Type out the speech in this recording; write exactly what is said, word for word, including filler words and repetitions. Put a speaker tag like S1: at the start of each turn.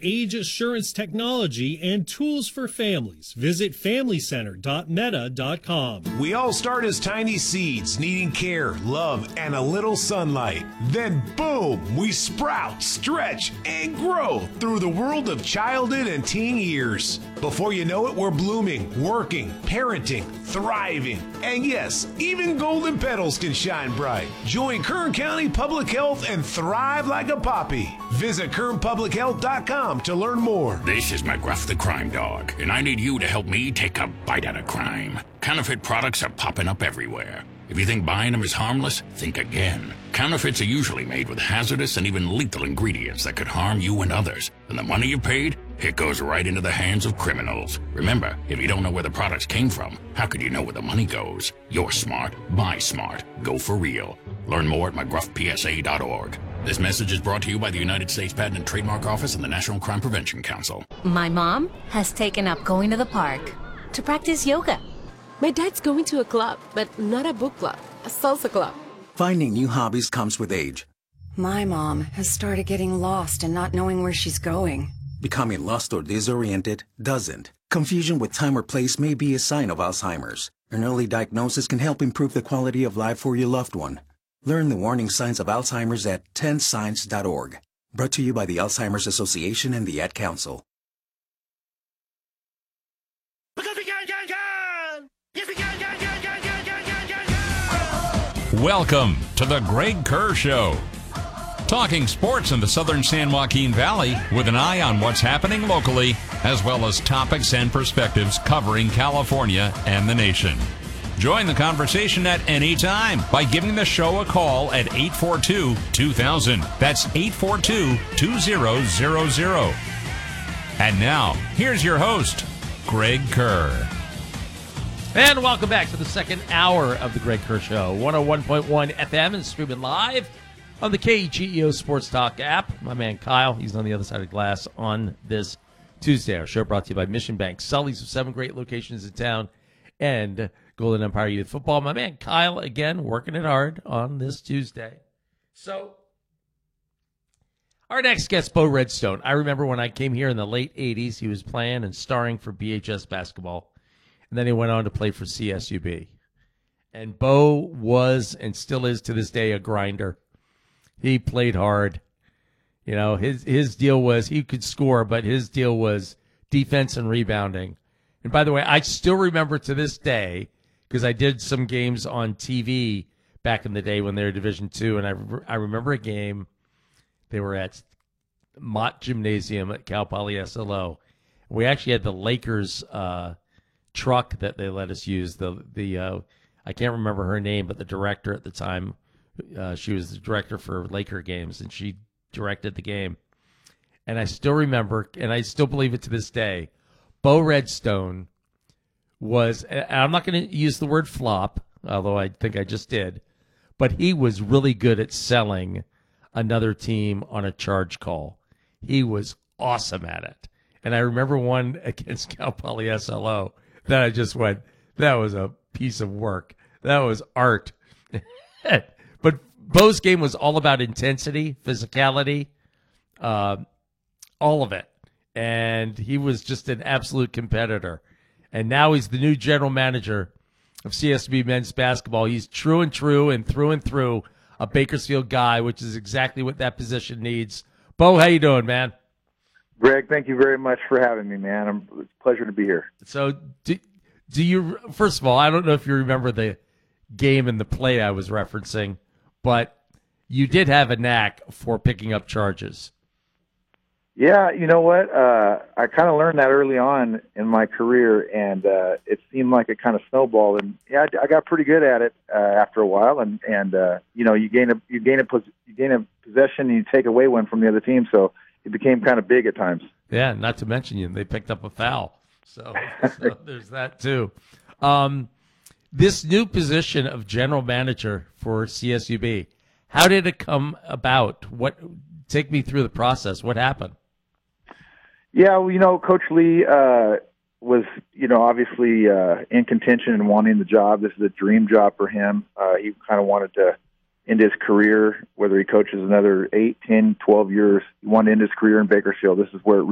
S1: age assurance technology and tools for families. Visit family center dot meta dot com.
S2: We all start as tiny seeds, needing care, love, and a little sunlight. Then boom, we sprout, stretch, and grow through the world of childhood and teen years. Before you know it, we're blooming, working, parenting, thriving. And yes, even golden petals can shine bright. Join Kern County Public Health and thrive like a poppy. Visit kern public health dot com to learn more.
S3: This is McGruff the Crime Dog, and I need you to help me take a bite out of crime. Counterfeit products are popping up everywhere. If you think buying them is harmless, think again. Counterfeits are usually made with hazardous and even lethal ingredients that could harm you and others. And the money you paid, it goes right into the hands of criminals. Remember, if you don't know where the products came from, how could you know where the money goes? You're smart. Buy smart. Go for real. Learn more at mcgruff p s a dot org. This message is brought to you by the United States Patent and Trademark Office and the National Crime Prevention Council.
S4: My mom has taken up going to the park to practice yoga.
S5: My dad's going to a club, but not a book club, a salsa club.
S6: Finding new hobbies comes with age.
S7: My mom has started getting lost and not knowing where she's going.
S6: Becoming lost or disoriented doesn't. Confusion with time or place may be a sign of Alzheimer's. An early diagnosis can help improve the quality of life for your loved one. Learn the warning signs of Alzheimer's at ten signs dot org. Brought to you by the Alzheimer's Association and the Ad Council.
S8: Welcome to the Greg Kerr Show. Talking sports in the southern San Joaquin Valley with an eye on what's happening locally, as well as topics and perspectives covering California and the nation. Join the conversation at any time by giving the show a call at eight four two, two thousand. That's eight four two, two thousand. And now, here's your host, Greg Kerr.
S9: And welcome back to the second hour of the Greg Kerr Show. one oh one point one F M and streaming live on the K G E O Sports Talk app. My man Kyle, he's on the other side of the glass on this Tuesday. Our show brought to you by Mission Bank. Sully's with seven great locations in town and Golden Empire Youth Football. My man Kyle, again, working it hard on this Tuesday. So, our next guest, Bo Redstone. I remember when I came here in the late eighties, he was playing and starring for B H S basketball. And then he went on to play for C S U B. And Bo was and still is to this day a grinder. He played hard. You know, his his deal was he could score, but his deal was defense and rebounding. And by the way, I still remember to this day, because I did some games on T V back in the day when they were Division Two, and I, I remember a game, they were at Mott Gymnasium at Cal Poly S L O. We actually had the Lakers uh truck that they let us use. The the uh, I can't remember her name, but the director at the time, uh, she was the director for Laker games, and she directed the game. And I still remember, and I still believe it to this day, Bo Redstone was, and I'm not going to use the word flop, although I think I just did, but he was really good at selling another team on a charge call. He was awesome at it. And I remember one against Cal Poly S L O that I just went, that was a piece of work. That was art. But Bo's game was all about intensity, physicality, uh, all of it. And he was just an absolute competitor. And now he's the new general manager of C S B men's basketball. He's true and true and through and through a Bakersfield guy, which is exactly what that position needs. Bo, how you doing, man?
S10: Greg, thank you very much for having me, man. I'm, it's a pleasure to be here.
S9: So, do, do you, first of all, I don't know if you remember the game and the play I was referencing, but you did have a knack for picking up charges.
S10: Yeah, you know what? Uh, I kind of learned that early on in my career, and uh, it seemed like it kind of snowballed. And yeah, I, I got pretty good at it uh, after a while. And and uh, you know, you gain a you gain a you gain a possession, and you take away one from the other team. So it became kind of big at times.
S9: Yeah, not to mention you, they picked up a foul. So, so there's that too. Um, this new position of general manager for C S U B, how did it come about? What take me through the process? What happened?
S10: Yeah, well, you know, Coach Lee uh, was, you know, obviously uh, in contention and wanting the job. This is a dream job for him. Uh, he kind of wanted to end his career, whether he coaches another eight, ten, twelve years. He wanted to end his career in Bakersfield. This is where it